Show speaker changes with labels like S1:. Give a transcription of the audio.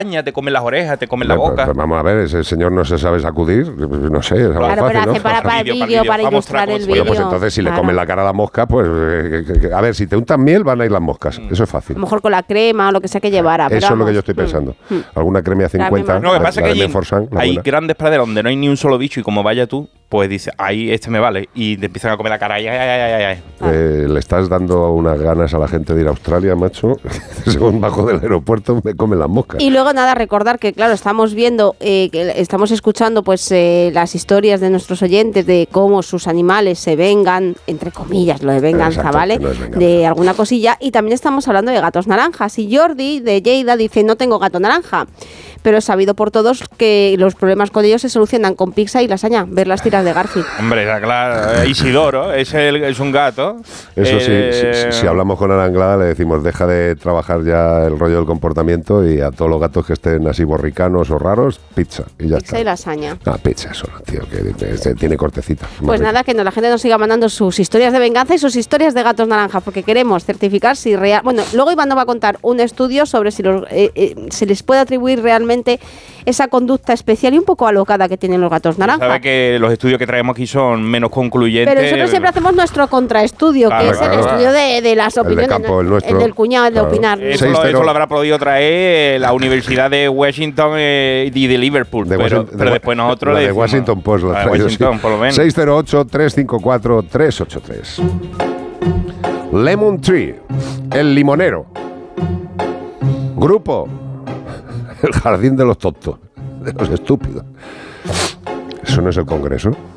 S1: te comen las orejas, te comen la boca.
S2: Pues vamos a ver, ese señor no se sabe sacudir, no sé, es algo
S3: Claro,
S2: fácil,
S3: pero
S2: ¿no?
S3: hace para el vídeo, para ilustrar el vídeo.
S2: Bueno, pues entonces si le comen la cara a la mosca, pues a ver, si te untan miel van a ir las moscas, eso es fácil.
S3: A lo mejor con la crema o lo que sea que llevara.
S2: Eso es lo que yo estoy pensando. Alguna crema 50,
S1: no, lo que pasa es que hay
S2: buena.
S1: grandes praderas donde no hay ni un solo bicho y como vaya tú, pues dices, ahí este me vale. Y te empiezan a comer la cara. Ay.
S2: Le estás dando unas ganas a la gente de ir a Australia, macho. Según bajo del aeropuerto me comen las moscas.
S3: Y luego nada, recordar que claro, estamos viendo, que estamos escuchando pues las historias de nuestros oyentes de cómo sus animales se vengan, entre comillas, lo de venganza,
S2: exacto,
S3: ¿vale?
S2: No es venganza.
S3: De alguna cosilla. Y también estamos hablando de gatos naranjas. Y Jordi de Lleida dice, no tengo gato naranja. Pero es sabido por todos que los problemas con ellos se solucionan con pizza y lasaña. Ver las tiras de Garfield.
S1: Hombre, claro, Isidoro es un gato.
S2: Eso si hablamos con Ana Anglada le decimos, deja de trabajar ya el rollo del comportamiento y a todos los gatos que estén así borricanos o raros, pizza. Y ya
S3: Pizza
S2: está.
S3: y lasaña.
S2: Pizza solo, tío, que tiene cortecita.
S3: Pues nada, que la gente nos siga mandando sus historias de venganza y sus historias de gatos naranjas, porque queremos certificar si real... Bueno, luego Iván nos va a contar un estudio sobre si se les puede atribuir realmente esa conducta especial y un poco alocada que tienen los gatos naranjas.
S1: Sabe que los estudios que traemos aquí son menos concluyentes.
S3: Pero nosotros siempre hacemos nuestro contraestudio, que es el estudio de las opiniones.
S2: El de campo, el nuestro.
S3: El del cuñado, el de opinar.
S1: Eso lo habrá podido traer la Universidad de Washington y de Liverpool. Pero después nosotros
S2: la
S1: le
S2: de
S1: decimos,
S2: Washington Post lo
S1: la de
S2: traído,
S1: Washington,
S2: sí.
S1: por lo menos.
S2: 608-354-383. Lemon Tree, el limonero. Grupo, el jardín de los tontos, de los estúpidos. ¿Eso no es el Congreso?